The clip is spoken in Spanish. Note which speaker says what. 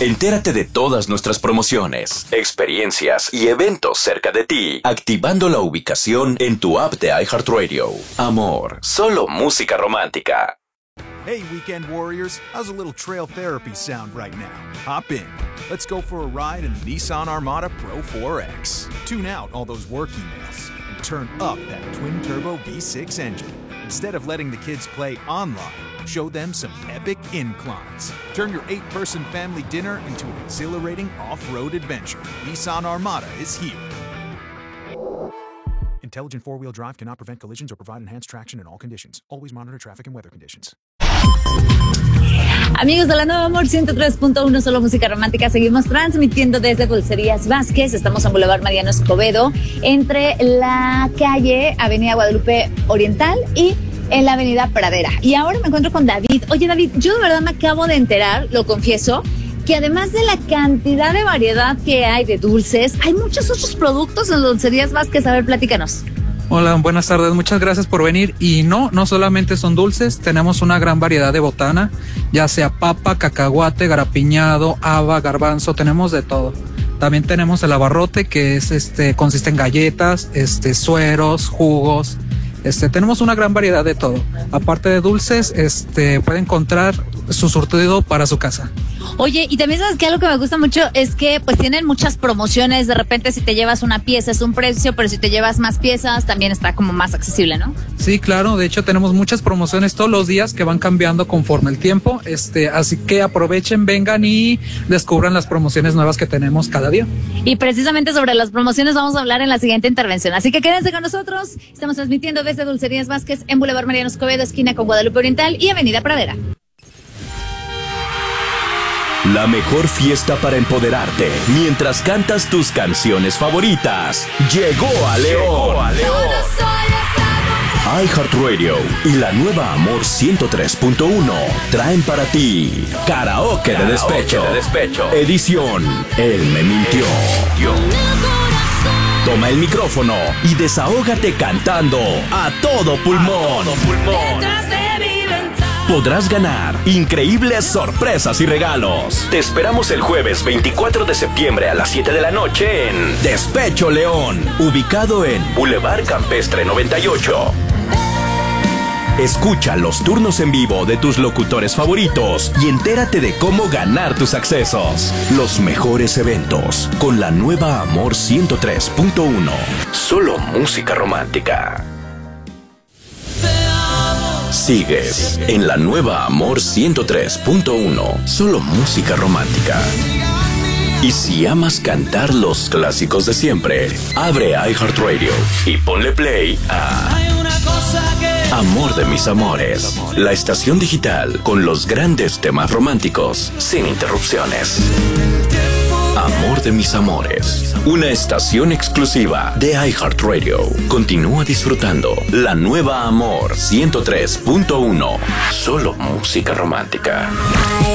Speaker 1: Entérate de todas nuestras promociones, experiencias y eventos cerca de ti, activando la ubicación en tu app de iHeartRadio. Amor, solo música romántica.
Speaker 2: Hey, Weekend Warriors, how's a little trail therapy sound right now? Hop in. Let's go for a ride in the Nissan Armada Pro 4X. Tune out all those work emails and turn up that twin-turbo V6 engine. Instead of letting the kids play online, show them some epic inclines. Turn your 8-person family dinner into an exhilarating off-road adventure. Nissan Armada is here. Intelligent four-wheel drive cannot prevent collisions or provide enhanced traction in all conditions. Always monitor traffic and weather conditions.
Speaker 3: Amigos de la Nueva Amor 103.1, solo música romántica. Seguimos transmitiendo desde Dulcerías Vázquez. Estamos en Boulevard Mariano Escobedo, entre la calle Avenida Guadalupe Oriental y en la Avenida Pradera. Y ahora me encuentro con David. Oye, David, yo de verdad me acabo de enterar, lo confieso, que además de la cantidad de variedad que hay de dulces, hay muchos otros productos en Dulcerías Vázquez. A ver, platícanos.
Speaker 4: Hola, buenas tardes, muchas gracias por venir. Y no solamente son dulces, tenemos una gran variedad de botana, ya sea papa, cacahuate, garapiñado, haba, garbanzo, tenemos de todo. También tenemos el abarrote, que es consiste en galletas, sueros, jugos. Tenemos una gran variedad de todo. Aparte de dulces, puede encontrar su surtido para su casa.
Speaker 3: Oye, y también sabes que algo que me gusta mucho es que pues tienen muchas promociones. De repente si te llevas una pieza es un precio, pero si te llevas más piezas también está como más accesible, ¿no?
Speaker 4: Sí, claro, de hecho tenemos muchas promociones todos los días que van cambiando conforme el tiempo, así que aprovechen, vengan y descubran las promociones nuevas que tenemos cada día.
Speaker 3: Y precisamente sobre las promociones vamos a hablar en la siguiente intervención, así que quédense con nosotros. Estamos transmitiendo desde Dulcerías Vázquez en Boulevard Mariano Escobedo, esquina con Guadalupe Oriental y Avenida Pradera.
Speaker 1: La mejor fiesta para empoderarte mientras cantas tus canciones favoritas llegó a León. iHeartRadio y la Nueva Amor 103.1 traen para ti Karaoke de Despecho. Edición Él me mintió. Toma el micrófono y desahógate cantando a todo pulmón. Podrás ganar increíbles sorpresas y regalos. Te esperamos el jueves 24 de septiembre a las 7 de la noche en Despecho León, ubicado en Boulevard Campestre 98. Escucha los turnos en vivo de tus locutores favoritos y entérate de cómo ganar tus accesos. Los mejores eventos con la Nueva Amor 103.1. Solo música romántica. Sigues en la Nueva Amor 103.1, solo música romántica. Y si amas cantar los clásicos de siempre, abre iHeartRadio y ponle play a Amor de mis amores, la estación digital con los grandes temas románticos sin interrupciones. Amor de mis amores, una estación exclusiva de iHeartRadio. Continúa disfrutando la Nueva Amor 103.1, solo música romántica.